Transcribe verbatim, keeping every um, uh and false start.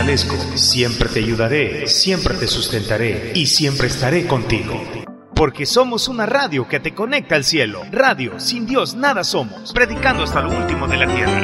fortalezco, siempre te ayudaré, siempre te sustentaré y siempre estaré contigo. Porque somos una radio que te conecta al cielo. Radio, sin Dios nada somos, predicando hasta lo último de la tierra.